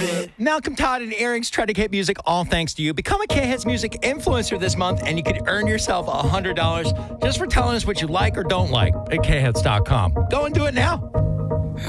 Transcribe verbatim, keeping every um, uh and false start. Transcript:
of it. Malcolm Todd and Earrings try to get music, all thanks to you. Become a K-Hits Music influencer this month, and you can earn yourself one hundred dollars just for telling us what you like or don't like at K hits dot com. Go and do it now.